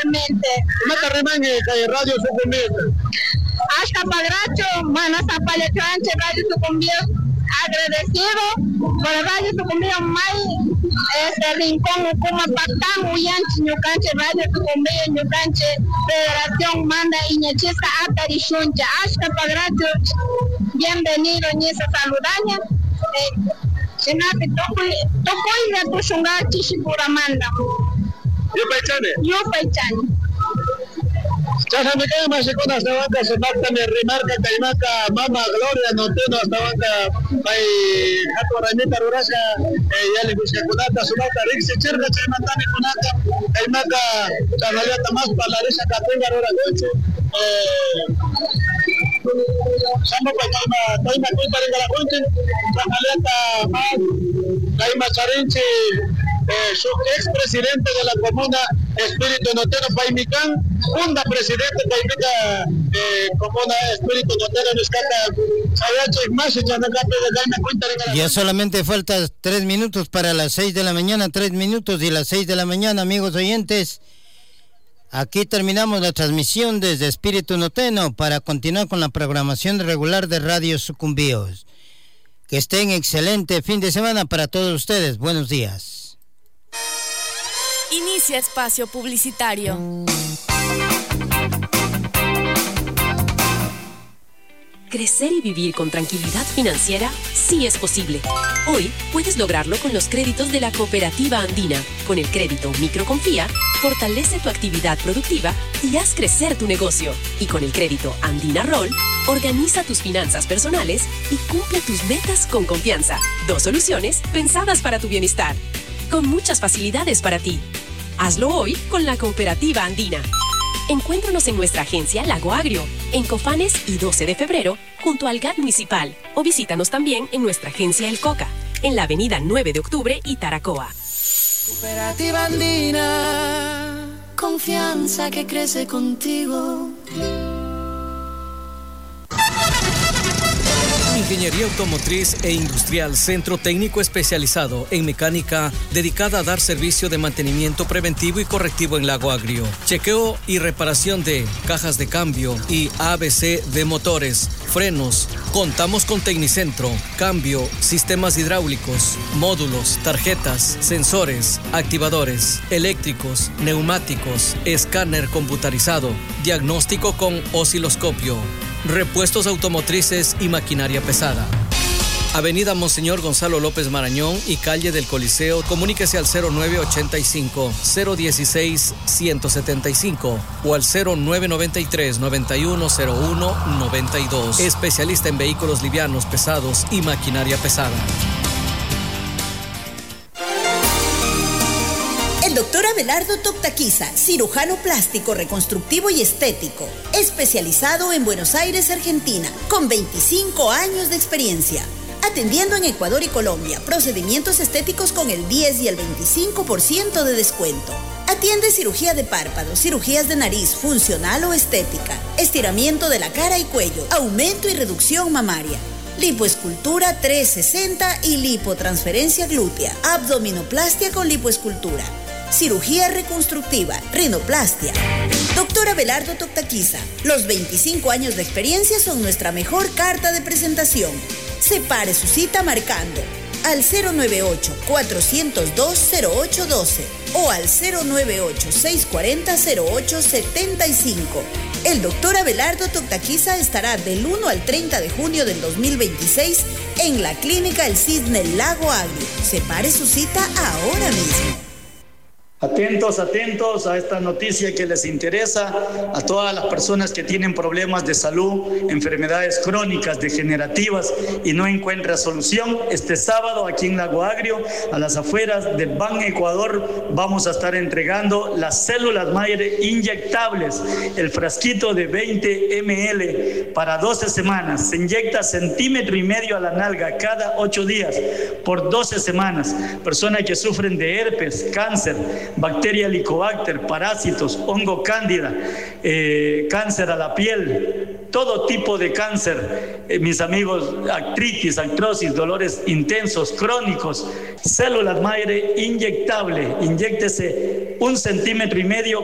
Mata Remangue, Radio Sucumbíos. Hasta Pagracho, Manas Apalechuanche, Radio Sucumbíos. Agradecido por Radio Sucumbíos May, Rincón, Ukuma, Pactán, Uyanchi, Ñucanche, Radio Sucumbíos, Ñucanche, Federación Manda, Iñachista, Atari, Shuncha. Hasta Pagracho, bienvenido, Ñesa Saludaña. Senate, Tocoy, Tushunga, Chishipuramanda. Yo Paichane. Chaja me queda más con hasta banca, se mata, me remarca, Caimaca, Mama, Gloria, Noteno, hasta banca, Pai, Jato, Ranita, Rurasca, ya le busca Cunata, Sunata, Rixi, Cherga, Chaimantani, Cunata, Caimaca, Chanaliata, más, Palarisa, Catenga, Rora, Gocho, Samba, Taima, Culpa de Galaponte, Chanaliata, más, Caima, Charinchi, su expresidente de la comuna, Espíritu Noteno, Paimicán, funda presidente de comuna Espíritu Noteno, ya solamente falta 3 minutos para las 6 de la mañana, 3 minutos y las 6 de la mañana, amigos oyentes. Aquí terminamos la transmisión desde Espíritu Noteno para continuar con la programación regular de Radio Sucumbíos. Que estén excelente fin de semana para todos ustedes. Buenos días. Inicia espacio publicitario. Crecer y vivir con tranquilidad financiera sí es posible. Hoy puedes lograrlo con los créditos de la Cooperativa Andina. Con el crédito Microconfía, fortalece tu actividad productiva y haz crecer tu negocio. Y con el crédito Andina Roll, organiza tus finanzas personales y cumple tus metas con confianza. 2 soluciones pensadas para tu bienestar, con muchas facilidades para ti. Hazlo hoy con la Cooperativa Andina. Encuéntranos en nuestra agencia Lago Agrio, en Cofanes y 12 de febrero, junto al GAT municipal. O visítanos también en nuestra agencia El Coca, en la avenida 9 de octubre y Taracoa. Cooperativa Andina, confianza que crece contigo. Ingeniería Automotriz e Industrial, centro técnico especializado en mecánica, dedicada a dar servicio de mantenimiento preventivo y correctivo en Lago Agrio. Chequeo y reparación de cajas de cambio y ABC de motores, frenos. Contamos con Tecnicentro, cambio, sistemas hidráulicos, módulos, tarjetas, sensores, activadores, eléctricos, neumáticos, escáner computarizado, diagnóstico con osciloscopio, repuestos automotrices y maquinaria pesada. Avenida Monseñor Gonzalo López Marañón y calle del Coliseo. Comuníquese al 0985-016-175 o al 0993-910192. Especialista en vehículos livianos, pesados y maquinaria pesada. El doctor Abelardo Toctaquiza, cirujano plástico, reconstructivo y estético, especializado en Buenos Aires, Argentina, con 25 años de experiencia. Atendiendo en Ecuador y Colombia, procedimientos estéticos con el 10 y el 25% de descuento. Atiende cirugía de párpados, cirugías de nariz, funcional o estética, estiramiento de la cara y cuello, aumento y reducción mamaria, lipoescultura 360 y lipotransferencia glútea, abdominoplastia con lipoescultura, cirugía reconstructiva, rinoplastia. Doctor Abelardo Toctaquiza, los 25 años de experiencia son nuestra mejor carta de presentación. Separe su cita marcando al 098-402-0812 o al 098-640-0875. El doctor Abelardo Toctaquiza estará del 1 al 30 de junio del 2026 en la Clínica El Cisne Lago Agrio. Separe su cita ahora mismo. Atentos a esta noticia que les interesa a todas las personas que tienen problemas de salud, enfermedades crónicas, degenerativas y no encuentran solución. Este sábado aquí en Lago Agrio, a las afueras del Ban Ecuador, vamos a estar entregando las células madre inyectables, el frasquito de 20 ml para 12 semanas. Se inyecta 1,5 centímetros a la nalga cada 8 días por 12 semanas. Personas que sufren de herpes, cáncer, bacteria Helicobacter, parásitos, hongo cándida, cáncer a la piel, todo tipo de cáncer, mis amigos, artritis, artrosis, dolores intensos, crónicos, células madre inyectable, inyéctese 1,5 centímetros